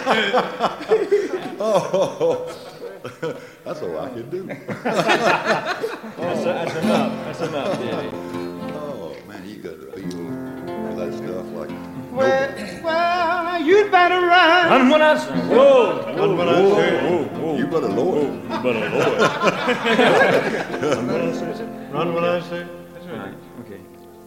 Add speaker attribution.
Speaker 1: Oh, that's all I can do.
Speaker 2: That's enough. That's enough, Davy.
Speaker 1: Oh, man, you got to feel that stuff like.
Speaker 3: Well, you'd better run.
Speaker 2: Run when I say. Whoa.
Speaker 4: Run when I say.
Speaker 1: Whoa. You better lower it.
Speaker 2: You better lower it.
Speaker 4: Run when I say.
Speaker 2: That's right. Okay.